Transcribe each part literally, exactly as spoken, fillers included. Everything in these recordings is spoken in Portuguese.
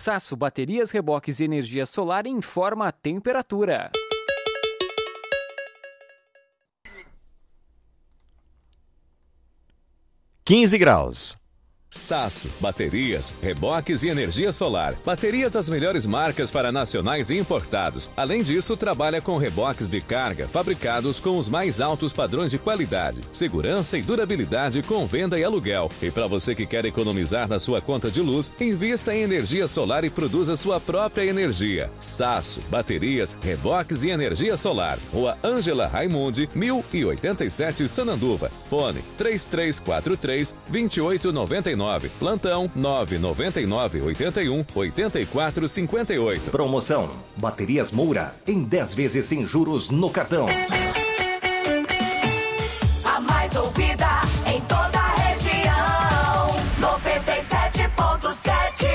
Sasso Baterias, Reboques e Energia Solar informa a temperatura. quinze graus. Sasso, baterias, reboques e energia solar. Baterias das melhores marcas para nacionais e importados. Além disso, trabalha com reboques de carga fabricados com os mais altos padrões de qualidade, segurança e durabilidade com venda e aluguel. E para você que quer economizar na sua conta de luz, invista em energia solar e produza sua própria energia. Sasso, baterias, reboques e energia solar. Rua Ângela Raimundi, mil e oitenta e sete, Sananduva. Fone três três quatro três, dois oito nove nove. Plantão nove nove nove, oito um, oito quatro cinco oito. Promoção: Baterias Moura em dez vezes sem juros no cartão. A mais ouvida em toda a região. noventa e sete ponto sete.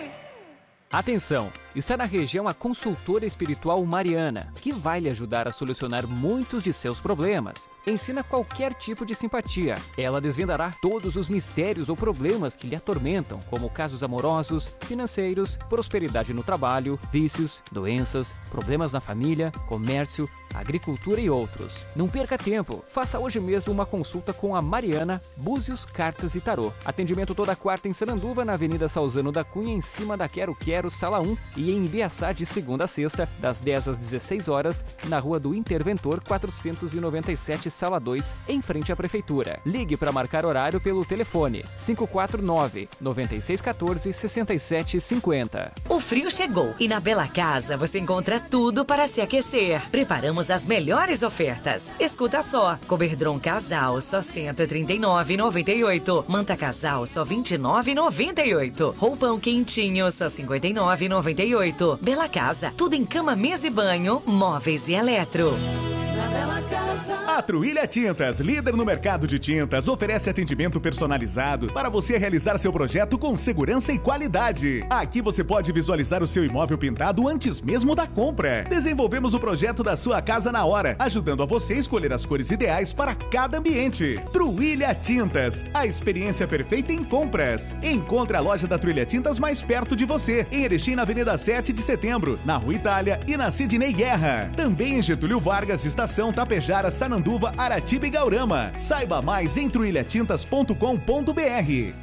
Atenção! Está na região a consultora espiritual Mariana, que vai lhe ajudar a solucionar muitos de seus problemas. Ensina qualquer tipo de simpatia. Ela desvendará todos os mistérios ou problemas que lhe atormentam, como casos amorosos, financeiros, prosperidade no trabalho, vícios, doenças, problemas na família, comércio, agricultura e outros. Não perca tempo. Faça hoje mesmo uma consulta com a Mariana, Búzios, Cartas e Tarô. Atendimento toda quarta em Sananduva, na Avenida Salzano da Cunha, em cima da Quero Quero, Sala um, e em Ibiaçá de segunda a sexta, das dez às dezesseis horas, na Rua do Interventor quatrocentos e noventa e sete, Sala dois, em frente à Prefeitura. Ligue para marcar horário pelo telefone cinco quatro nove, nove seis um quatro, seis sete cinco zero. O frio chegou e na Bela Casa você encontra tudo para se aquecer. Preparamos as melhores ofertas. Escuta só: Coberdron Casal só cento e trinta e nove reais e noventa e oito centavos. Manta Casal só vinte e nove reais e noventa e oito centavos. Roupão quentinho só cinquenta e nove reais e noventa e oito centavos. Bela Casa, tudo em cama, mesa e banho, móveis e eletro. Na Bela Casa. A Truília Tintas, líder no mercado de tintas, oferece atendimento personalizado para você realizar seu projeto com segurança e qualidade. Aqui você pode visualizar o seu imóvel pintado antes mesmo da compra. Desenvolvemos o projeto da sua casa na hora, ajudando a você a escolher as cores ideais para cada ambiente. Truília Tintas, a experiência perfeita em compras. Encontre a loja da Truília Tintas mais perto de você, em Erechim, na Avenida sete de Setembro, na Rua Itália e na Sidney Guerra. Também em Getúlio Vargas, Estação Tapejara, Sananduva, Aratiba e Gaurama. Saiba mais em truilha tintas ponto com ponto br.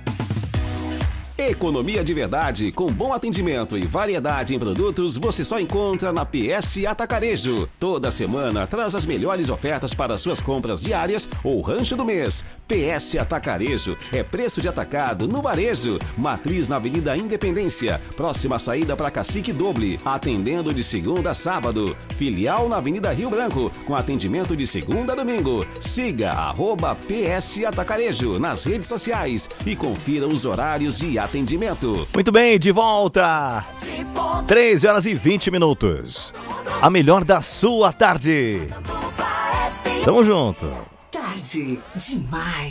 Economia de verdade, com bom atendimento e variedade em produtos, você só encontra na P S Atacarejo. Toda semana traz as melhores ofertas para suas compras diárias ou rancho do mês. P S Atacarejo é preço de atacado no varejo. Matriz na Avenida Independência, próxima saída para Cacique Doble, atendendo de segunda a sábado. Filial na Avenida Rio Branco, com atendimento de segunda a domingo. Siga arroba P S Atacarejo nas redes sociais e confira os horários de atendimento. Atendimento. Muito bem, de volta. treze horas e vinte minutos. A melhor da sua tarde. Tamo junto. Tarde demais.